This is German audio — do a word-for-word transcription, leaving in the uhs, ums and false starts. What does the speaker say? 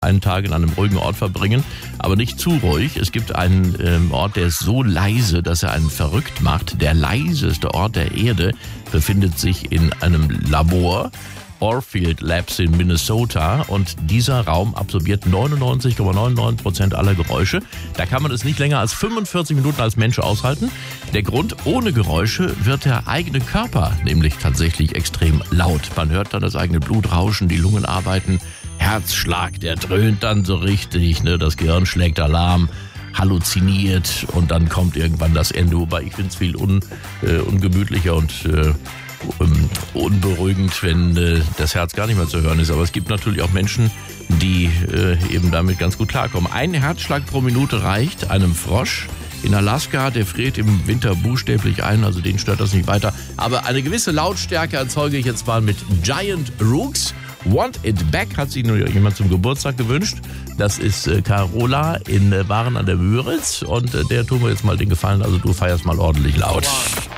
einen Tag in einem ruhigen Ort verbringen, aber nicht zu ruhig. Es gibt einen ähm, Ort, der ist so leise, dass er einen verrückt macht. Der leiseste Ort der Erde befindet sich in einem Labor, Orfield Labs in Minnesota, und dieser Raum absorbiert neunundneunzig Komma neunundneunzig Prozent aller Geräusche. Da kann man es nicht länger als fünfundvierzig Minuten als Mensch aushalten. Der Grund: ohne Geräusche wird der eigene Körper nämlich tatsächlich extrem laut. Man hört dann das eigene Blut rauschen, die Lungen arbeiten, Herzschlag, der dröhnt dann so richtig, ne? Das Gehirn schlägt Alarm, halluziniert, und dann kommt irgendwann das Ende. Wobei ich finde es viel un, äh, ungemütlicher und äh, unberuhigend, wenn äh, das Herz gar nicht mehr zu hören ist. Aber es gibt natürlich auch Menschen, die äh, eben damit ganz gut klarkommen. Ein Herzschlag pro Minute reicht einem Frosch in Alaska, der friert im Winter buchstäblich ein, also den stört das nicht weiter. Aber eine gewisse Lautstärke erzeuge ich jetzt mal mit Giant Rooks. Want It Back hat sich nur jemand zum Geburtstag gewünscht. Das ist äh, Carola in äh, Waren an der Müritz, und äh, der tun wir jetzt mal den Gefallen, also du feierst mal ordentlich laut.